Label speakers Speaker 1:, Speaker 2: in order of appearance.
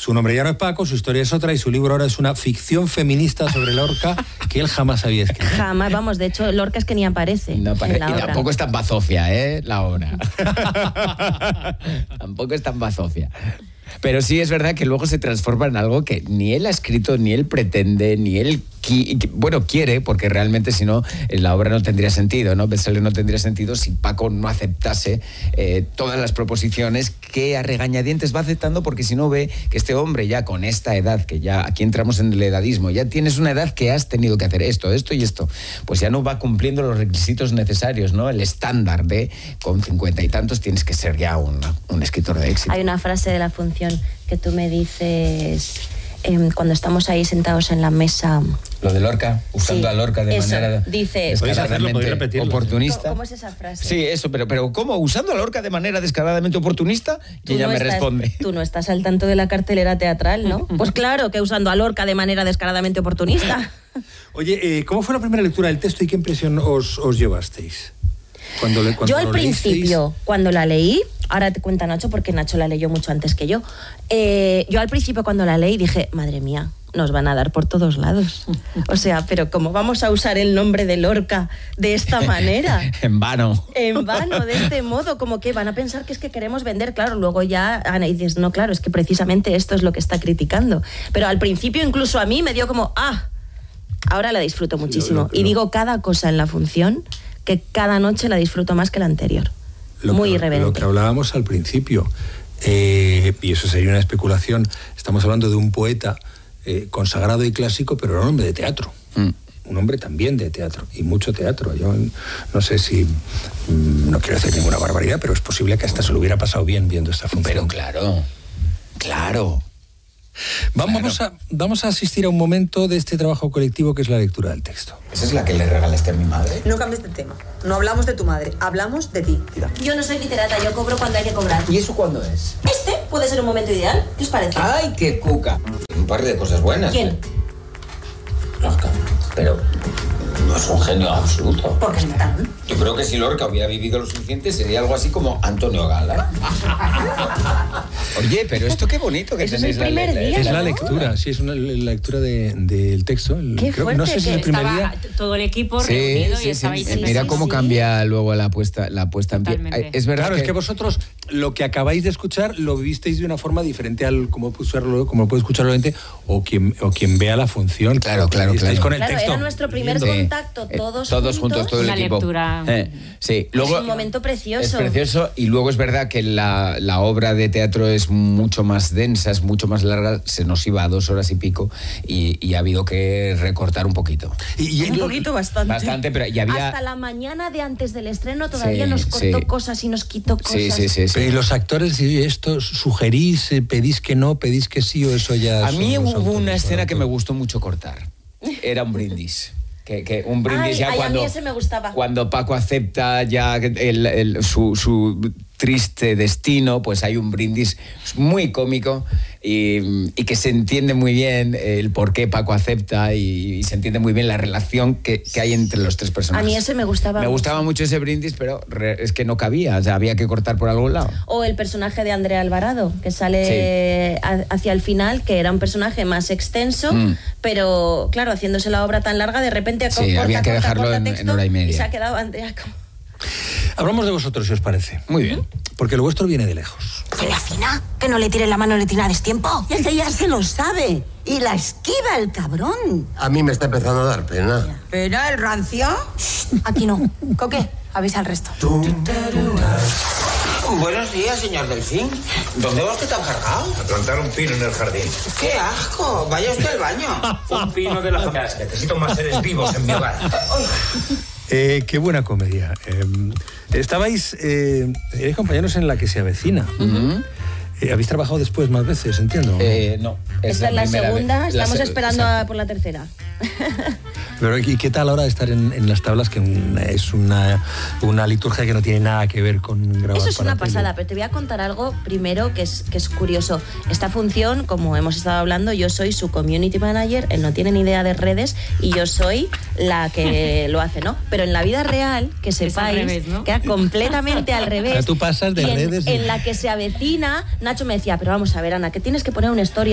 Speaker 1: Su nombre ya no es Paco, su historia es otra y su libro ahora es una ficción feminista sobre Lorca que él jamás había escrito.
Speaker 2: Jamás, vamos, de hecho, Lorca es que ni aparece.
Speaker 3: No aparece.
Speaker 2: En la
Speaker 3: Y
Speaker 2: obra.
Speaker 3: tampoco es tan bazofia, la obra. Tampoco es tan bazofia. Pero sí es verdad que luego se transforma en algo que ni él ha escrito, ni él pretende, ni él quiere, porque realmente si no, la obra no tendría sentido, ¿no? Bestseller no tendría sentido si Paco no aceptase todas las proposiciones que a regañadientes va aceptando, porque si no ve que este hombre ya con esta edad, que ya aquí entramos en el edadismo, ya tienes una edad que has tenido que hacer esto y esto, pues ya no va cumpliendo los requisitos necesarios, ¿no? El estándar de con 50 y tantos tienes que ser ya un escritor de éxito.
Speaker 2: Hay una frase de la función que tú me dices cuando estamos ahí sentados en la mesa.
Speaker 3: Lo de Lorca, usando
Speaker 2: Sí,
Speaker 3: a Lorca de
Speaker 2: eso,
Speaker 3: manera
Speaker 2: dice,
Speaker 3: descaradamente oportunista.
Speaker 2: ¿Cómo es esa frase?
Speaker 3: Sí, eso, pero ¿cómo? ¿Usando a Lorca de manera descaradamente oportunista? Y ella me responde.
Speaker 2: Tú no estás al tanto de la cartelera teatral, ¿no? Pues claro que usando a Lorca de manera descaradamente oportunista.
Speaker 1: Oye, ¿cómo fue la primera lectura del texto y qué impresión os llevasteis? Cuando
Speaker 2: Yo al
Speaker 1: lo
Speaker 2: principio,
Speaker 1: leísteis...
Speaker 2: cuando la leí, ahora te cuenta Nacho porque Nacho la leyó mucho antes que yo. Yo al principio cuando la leí dije, madre mía, nos van a dar por todos lados. O sea, pero ¿cómo vamos a usar el nombre de Lorca de esta manera?
Speaker 3: En vano.
Speaker 2: En vano, de este modo, como que van a pensar que es que queremos vender. Claro, luego ya Ana dices, no, claro, es que precisamente esto es lo que está criticando. Pero al principio incluso a mí me dio como, ahora la disfruto muchísimo. Y digo cada cosa en la función que cada noche la disfruto más que la anterior. Muy irreverente.
Speaker 1: Lo que hablábamos al principio, y eso sería una especulación, estamos hablando de un poeta consagrado y clásico, pero era un hombre de teatro. Un hombre también de teatro, y mucho teatro. Yo no sé si, no quiero decir ninguna barbaridad, pero es posible que hasta se lo hubiera pasado bien viendo esta función.
Speaker 3: Pero claro.
Speaker 1: Vamos a asistir a un momento de este trabajo colectivo que es la lectura del texto.
Speaker 3: ¿Esa es la que le regalaste a mi madre?
Speaker 4: No cambies de tema. No hablamos de tu madre, hablamos de ti.
Speaker 2: Yo no soy literata, yo cobro cuando hay que cobrar.
Speaker 3: ¿Y eso cuándo es?
Speaker 2: Este puede ser un momento ideal, ¿qué os parece?
Speaker 3: ¡Ay, qué cuca! Un par de cosas buenas.
Speaker 2: ¿Quién?
Speaker 3: Lorca. Pero no es un genio absoluto.
Speaker 2: ¿Por qué no tan?
Speaker 3: Yo creo que si Lorca hubiera vivido lo suficiente sería algo así como Antonio Gala. Oye, pero esto qué bonito que
Speaker 2: Eso es
Speaker 3: tenéis
Speaker 2: el primer día,
Speaker 1: Es
Speaker 2: ¿no?
Speaker 1: la lectura, sí, es una lectura del texto.
Speaker 2: Qué fuerte,
Speaker 1: no sé si
Speaker 2: que
Speaker 1: el primer
Speaker 5: Estaba
Speaker 1: día...
Speaker 5: todo el equipo reunido y estabais en
Speaker 3: Mira
Speaker 5: la
Speaker 3: cómo
Speaker 5: sala.
Speaker 3: cambia luego la puesta en pie.
Speaker 5: Totalmente.
Speaker 3: Es verdad
Speaker 1: Claro, es que vosotros lo que acabáis de escuchar lo vivisteis de una forma diferente al como puede escucharlo la gente o quien vea la función.
Speaker 3: Claro.
Speaker 1: Estáis con el
Speaker 2: Claro,
Speaker 1: texto.
Speaker 2: era nuestro primer
Speaker 3: Sí.
Speaker 2: contacto, todos juntos,
Speaker 3: todo el
Speaker 5: Una
Speaker 3: equipo.
Speaker 5: lectura.
Speaker 3: Sí, luego
Speaker 2: es un momento precioso.
Speaker 3: es precioso, y luego es verdad que la obra de teatro es mucho más densa, es mucho más larga, se nos iba a 2 horas y pico y ha habido que recortar un poquito.
Speaker 2: Un poquito, bastante.
Speaker 3: Bastante, pero ya había...
Speaker 2: Hasta la mañana de antes del estreno todavía
Speaker 3: Sí,
Speaker 2: nos cortó
Speaker 3: sí.
Speaker 2: cosas y nos quitó cosas.
Speaker 3: Sí.
Speaker 1: Pero ¿y los actores, si esto sugerís, pedís que no, pedís que sí, o eso ya...
Speaker 3: A mí
Speaker 1: son los
Speaker 3: hubo
Speaker 1: autores,
Speaker 3: una escena que me
Speaker 1: todo?
Speaker 3: gustó mucho cortar. Era un brindis. Que un brindis ya
Speaker 2: a
Speaker 3: cuando...
Speaker 2: mí ese me gustaba.
Speaker 3: Cuando Paco acepta ya su triste destino, pues hay un brindis muy cómico y que se entiende muy bien el por qué Paco acepta y se entiende muy bien la relación que hay entre los tres personajes.
Speaker 2: A mí ese me gustaba
Speaker 3: Me
Speaker 2: mucho.
Speaker 3: gustaba mucho ese brindis, pero es que no cabía, o sea, había que cortar por algún lado.
Speaker 2: O el personaje de Andrea Alvarado, que sale hacia el final, que era un personaje más extenso, pero claro, haciéndose la obra tan larga, de repente
Speaker 3: había que dejarlo en
Speaker 2: texto,
Speaker 3: hora y media.
Speaker 2: Y se ha quedado Andrea como...
Speaker 1: Hablamos de vosotros, si os parece.
Speaker 3: Muy bien.
Speaker 1: Porque lo vuestro viene de lejos.
Speaker 6: Que le afina, que no le tire la mano, le tira a destiempo.
Speaker 7: Y es que ya se lo sabe. Y la esquiva el cabrón.
Speaker 8: A mí me está empezando a dar pena.
Speaker 7: ¿Pena el rancio?
Speaker 6: Aquí no. Coque, avisa al resto.
Speaker 9: Buenos días, señor Delfín. ¿Dónde va usted tan cargado?
Speaker 8: A plantar un pino en el jardín.
Speaker 9: ¡Qué asco! Vaya usted al baño.
Speaker 8: Un pino de la familia. Necesito más seres vivos en mi hogar.
Speaker 1: Qué buena comedia. Erais compañeros en La que se avecina. ¿Habéis trabajado después más veces, entiendo?
Speaker 3: No.
Speaker 2: Esta es la
Speaker 3: primera
Speaker 2: segunda,
Speaker 3: vez.
Speaker 2: estamos esperando
Speaker 3: exacto.
Speaker 2: por la tercera.
Speaker 1: Pero ¿y qué tal ahora estar en las tablas, que es una liturgia que no tiene nada que ver con grabar?
Speaker 2: Eso es
Speaker 1: para
Speaker 2: una
Speaker 1: tele?
Speaker 2: pasada, pero te voy a contar algo primero que es curioso. Esta función, como hemos estado hablando, yo soy su community manager, él no tiene ni idea de redes y yo soy la que lo hace, ¿no? Pero en la vida real, que sepáis,
Speaker 5: al revés, ¿no?
Speaker 2: que era completamente al revés.
Speaker 1: O sea, tú pasas de
Speaker 2: Y
Speaker 1: redes y-
Speaker 2: en La que se avecina, Nacho me decía, pero vamos a ver, Ana, que tienes que poner una story